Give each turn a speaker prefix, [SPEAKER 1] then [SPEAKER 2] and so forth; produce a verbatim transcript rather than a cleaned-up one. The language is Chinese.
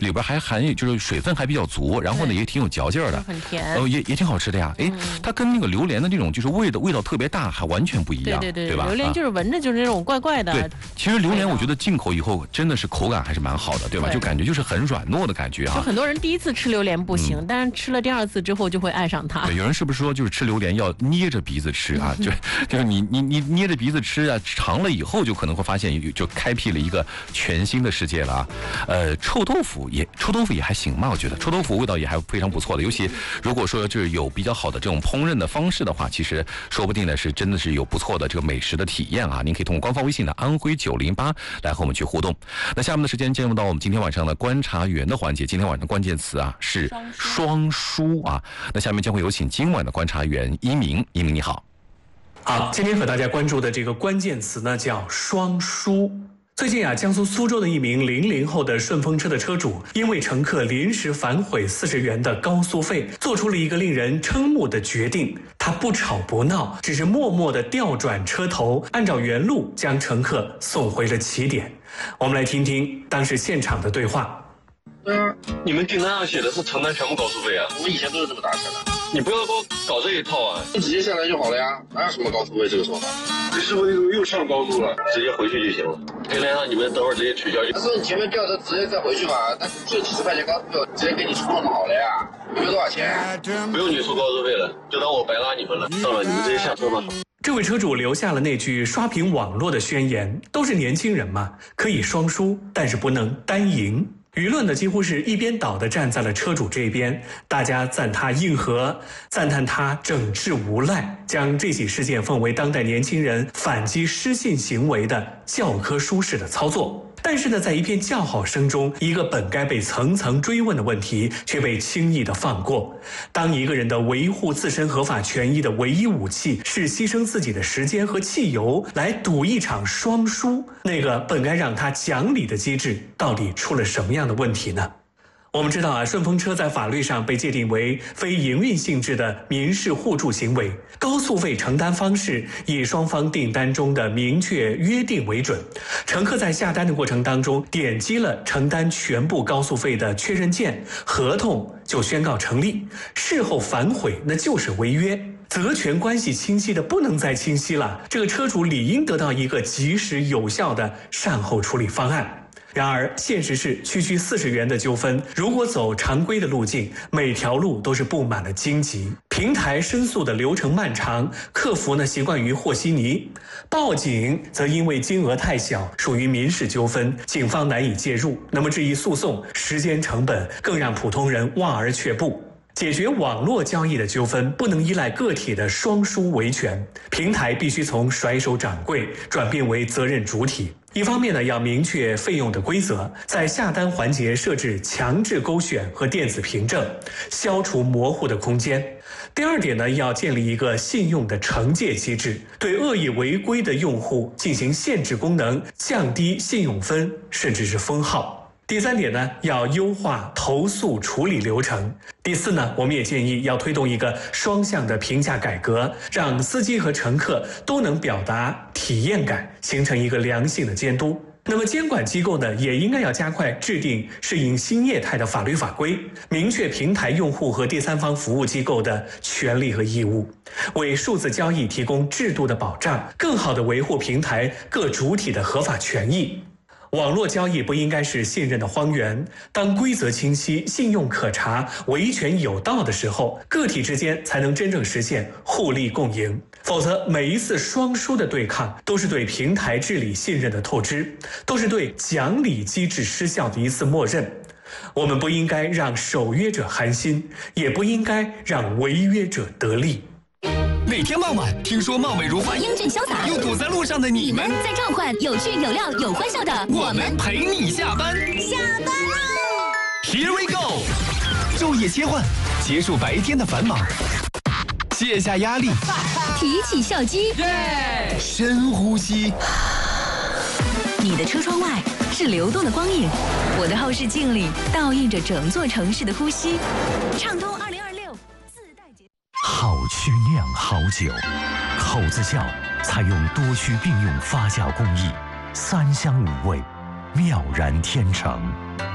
[SPEAKER 1] 里边还含有就是水分还比较足，然后呢也挺有嚼劲儿的，
[SPEAKER 2] 很甜，
[SPEAKER 1] 哦也也挺好吃的呀。哎，它跟那个榴莲的那种就是味的味道特别大，还完全不一样，
[SPEAKER 2] 对对对，
[SPEAKER 1] 对吧？
[SPEAKER 2] 榴莲就是闻着就是那种怪怪的。
[SPEAKER 1] 对，其实榴莲我觉得进口以后真的是口感还是蛮好的，对吧？就感觉就是很软糯的感觉啊。
[SPEAKER 2] 就很多人第一次吃榴莲不行，但是吃了第二次之后就会爱上它。
[SPEAKER 1] 对，有人是不是说就是吃榴莲要捏着鼻子吃啊？就就是你你你捏着鼻子吃啊，尝了以后就可能会发现就开辟了一个全新的世界了啊。呃，臭豆腐也臭豆腐也还行嘛，我觉得臭豆腐味道也还非常不错的，尤其如果说就是有比较好的这种烹饪的方式的话，其实说不定呢是真的是有不错的这个美食的体验啊。您可以通过官方微信的安徽九零八来和我们去互动。那下面的时间进入到我们今天晚上的观察员的环节，今天晚上的关键词啊是双输啊。那下面将会有请今晚的观察员一鸣，一鸣你好。
[SPEAKER 3] 好，今天和大家关注的这个关键词呢叫双输。最近啊，江苏苏州的一名零零后的顺风车的车主，因为乘客临时反悔四十元的高速费，做出了一个令人瞠目的决定。他不吵不闹，只是默默地调转车头，按照原路将乘客送回了起点。我们来听听当时现场的对话。
[SPEAKER 4] 嗯，你们订单上写的是承担全部高速费啊？
[SPEAKER 5] 我以前都是这么打车的。
[SPEAKER 4] 你不要给我搞这一套啊！
[SPEAKER 5] 你直接下来就好了呀，哪有什么高速费这个说法？
[SPEAKER 4] 你师傅又上高速了，直接回去就行了。黑联让你们等会儿直接取消就。
[SPEAKER 5] 他说你前面调车直接再回去嘛，但就几十块钱高速费，直接给你出了嘛好了呀，没有多少钱。
[SPEAKER 4] 不用你出高速费了，就当我白拉你们了。算了，你们直接下车吧。
[SPEAKER 3] 这位车主留下了那句刷屏网络的宣言：都是年轻人嘛，可以双输，但是不能单赢。舆论呢，几乎是一边倒的站在了车主这边，大家赞他硬核，赞叹他整治无赖，将这起事件奉为当代年轻人反击失信行为的教科书式的操作。但是呢，在一片叫好声中，一个本该被层层追问的问题却被轻易的放过。当一个人的维护自身合法权益的唯一武器是牺牲自己的时间和汽油来赌一场双输，那个本该让他讲理的机制到底出了什么样的问题呢？我们知道啊，顺风车在法律上被界定为非营运性质的民事互助行为，高速费承担方式以双方订单中的明确约定为准。乘客在下单的过程当中点击了承担全部高速费的确认键，合同就宣告成立，事后反悔那就是违约。责权关系清晰的不能再清晰了，这个车主理应得到一个及时有效的善后处理方案。然而，现实是区区四十元的纠纷，如果走常规的路径，每条路都是布满了荆棘。平台申诉的流程漫长，客服呢习惯于和稀泥，报警则因为金额太小，属于民事纠纷，警方难以介入。那么这一诉讼，时间成本更让普通人望而却步。解决网络交易的纠纷不能依赖个体的双输维权，平台必须从甩手掌柜转变为责任主体。一方面呢，要明确费用的规则，在下单环节设置强制勾选和电子凭证，消除模糊的空间。第二点呢，要建立一个信用的惩戒机制，对恶意违规的用户进行限制功能，降低信用分，甚至是封号。第三点呢，要优化投诉处理流程。第四呢，我们也建议要推动一个双向的评价改革，让司机和乘客都能表达体验感，形成一个良性的监督。那么监管机构呢，也应该要加快制定适应新业态的法律法规，明确平台用户和第三方服务机构的权利和义务，为数字交易提供制度的保障，更好地维护平台各主体的合法权益。网络交易不应该是信任的荒原，当规则清晰、信用可查、维权有道的时候，个体之间才能真正实现互利共赢。否则，每一次双输的对抗，都是对平台治理信任的透支，都是对讲理机制失效的一次默认。我们不应该让守约者寒心，也不应该让违约者得利。
[SPEAKER 6] 每天傍晚，听说貌美如花、
[SPEAKER 7] 英俊潇洒，
[SPEAKER 6] 又堵在路上的你们，
[SPEAKER 7] 在召唤有趣、有料、有欢笑的
[SPEAKER 6] 我们陪你下班。
[SPEAKER 7] 下班喽
[SPEAKER 6] ！Here we go！ 昼夜切换，结束白天的繁忙，卸下压力，
[SPEAKER 7] 提起笑肌，
[SPEAKER 6] 耶！深呼吸。
[SPEAKER 7] 你的车窗外是流动的光影，我的后视镜里倒映着整座城市的呼吸。畅通二零二六自带节。
[SPEAKER 8] 好曲酿好酒，口子窖采用多区并用发酵工艺，三香五味，妙然天成。